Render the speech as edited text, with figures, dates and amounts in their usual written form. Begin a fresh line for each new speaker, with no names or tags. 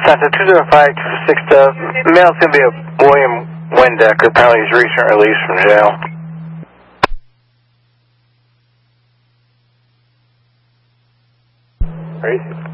Cessna 205-6 Dove. Mail's going to be a William Windecker. Apparently he's recent release from jail.
Crazy.